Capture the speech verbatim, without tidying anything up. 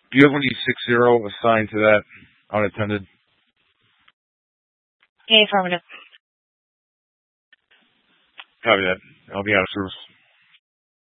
Do you have any six zero assigned to that unattended? A affirmative. Copy that. I'll be out of service.